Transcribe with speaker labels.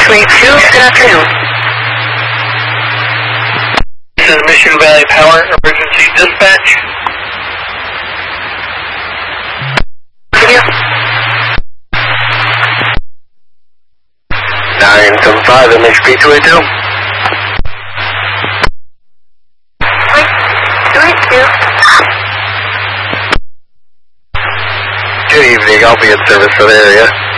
Speaker 1: MH32, good afternoon.
Speaker 2: This is Mission Valley Power Emergency Dispatch.
Speaker 1: Thank you.
Speaker 2: 975 MHP282.
Speaker 1: 282.
Speaker 2: Good evening, I'll be in service for the area.